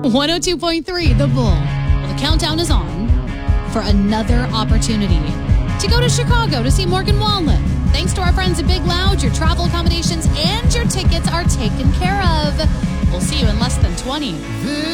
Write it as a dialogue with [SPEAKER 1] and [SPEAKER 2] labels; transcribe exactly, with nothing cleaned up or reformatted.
[SPEAKER 1] one oh two point three The Bull. Well, the countdown is on for another opportunity to go to Chicago to see Morgan Wallen. Thanks to our friends at Big Loud, your travel accommodations and your tickets are taken care of. We'll see you in less than twenty.